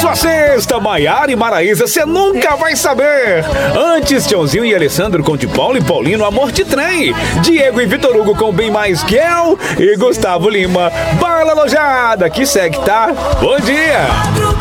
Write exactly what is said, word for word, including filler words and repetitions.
sua sexta, Maiara e Maraísa, você nunca vai saber. Antes, Tiãozinho e Alessandro com de Paulo e Paulino, Amor de Trem. Diego e Vitor Hugo com Bem Mais Que Eu. E Gustavo Lima, Bala Lojada, que segue, tá? Bom dia!